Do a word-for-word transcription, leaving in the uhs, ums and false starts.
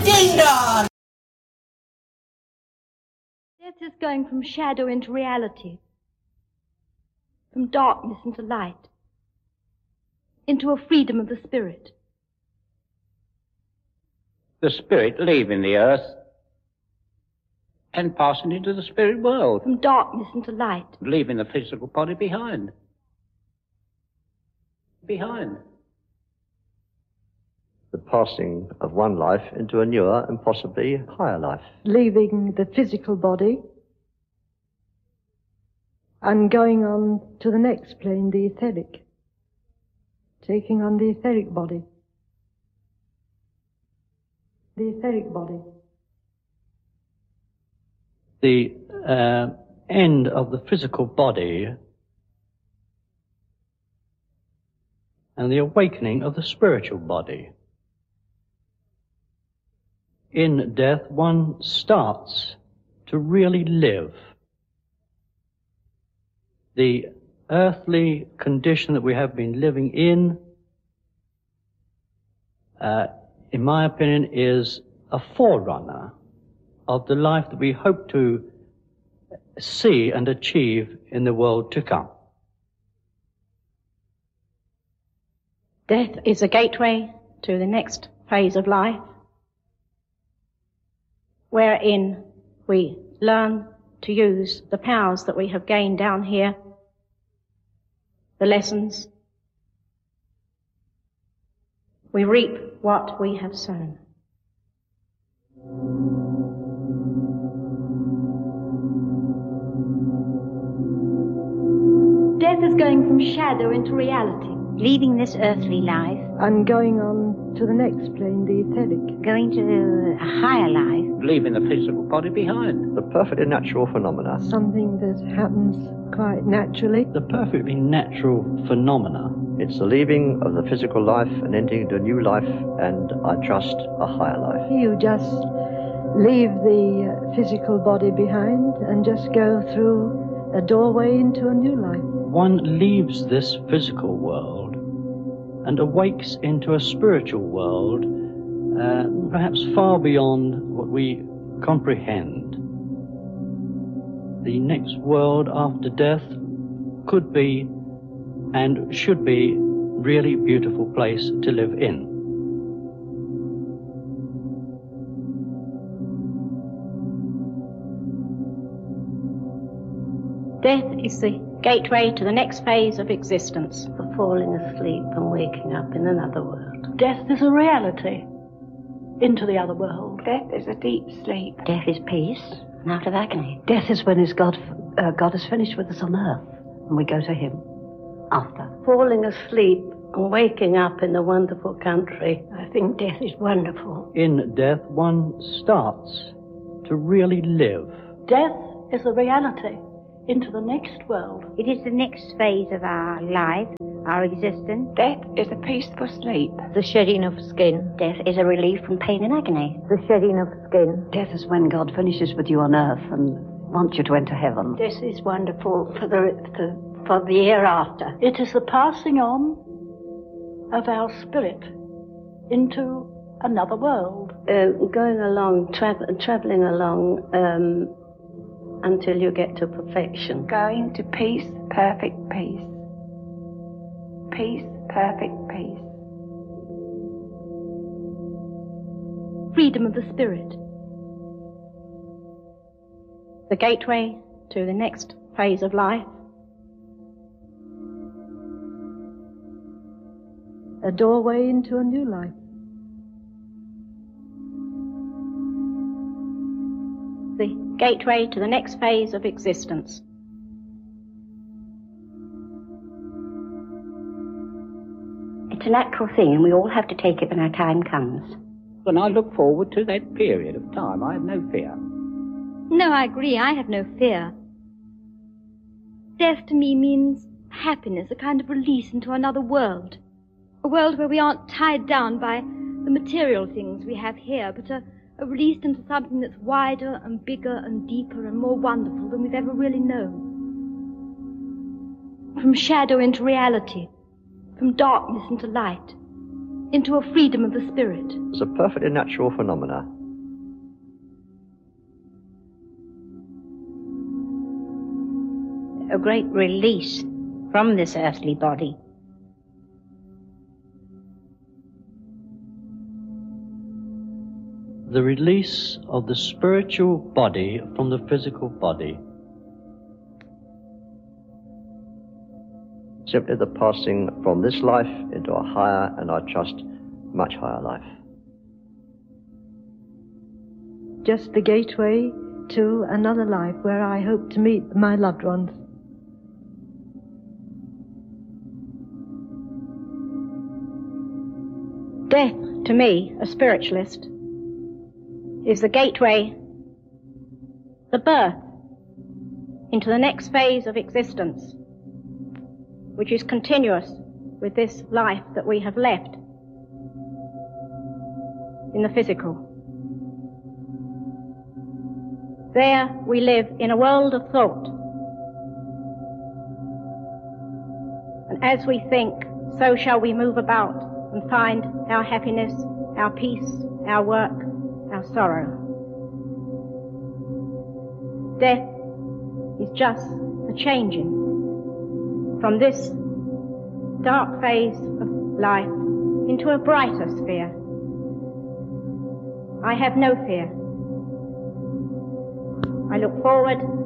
Ding dong! Death is going from shadow into reality, from darkness into light, into a freedom of the spirit. The spirit leaving the earth and passing into the spirit world. From darkness into light. Leaving the physical body behind. Behind. The passing of one life into a newer and possibly higher life. Leaving the physical body and going on to the next plane, the etheric. Taking on the etheric body. The etheric body. The uh, end of the physical body and the awakening of the spiritual body. In death, one starts to really live. The earthly condition that we have been living in, uh, in my opinion, is a forerunner of the life that we hope to see and achieve in the world to come. Death is a gateway to the next phase of life, wherein we learn to use the powers that we have gained down here, the lessons. We reap what we have sown. Death is going from shadow into reality. Leaving this earthly life. And going on to the next plane, the etheric. Going to a higher life. Leaving the physical body behind. The perfectly natural phenomena. Something that happens quite naturally. The perfectly natural phenomena. It's the leaving of the physical life and entering into a new life and, I trust, a higher life. You just leave the physical body behind and just go through a doorway into a new life. One leaves this physical world and awakes into a spiritual world, uh, perhaps far beyond what we comprehend. The next world after death could be and should be a really beautiful place to live in. Death is the gateway to the next phase of existence. For falling asleep and waking up in another world. Death is a reality into the other world. Death is a deep sleep. Death is peace and out of agony. Death is when his God, uh, God has finished with us on earth and we go to him after. Falling asleep and waking up in the wonderful country. I think death is wonderful. In death, one starts to really live. Death is a reality into the next world. It is the next phase of our life, our existence. Death is a peaceful sleep. The shedding of skin. Death is a relief from pain and agony. The shedding of skin. Death is when God finishes with you on earth and wants you to enter heaven. This is wonderful for the, for, for the hereafter. It is the passing on of our spirit into another world. Uh, going along, tra- travelling along, um, until you get to perfection. Going to peace, perfect peace. Peace, perfect peace. Freedom of the spirit. The gateway to the next phase of life. A doorway into a new life. The gateway to the next phase of existence. It's a natural thing and we all have to take it when our time comes. When I look forward to that period of time, I have no fear. No, I agree. I have no fear. Death to me means happiness, a kind of release into another world. A world where we aren't tied down by the material things we have here, but a Are released into something that's wider and bigger and deeper and more wonderful than we've ever really known. From shadow into reality, from darkness into light, into a freedom of the spirit. It's a perfectly natural phenomena. A great release from this earthly body. The release of the spiritual body from the physical body. Simply the passing from this life into a higher and, I trust, much higher life. Just the gateway to another life where I hope to meet my loved ones. Death, to me, a spiritualist, is the gateway, the birth into the next phase of existence, which is continuous with this life that we have left in the physical. There we live in a world of thought. And as we think, so shall we move about and find our happiness, our peace, our work, our sorrow. Death is just a changing from this dark phase of life into a brighter sphere. I have no fear. I look forward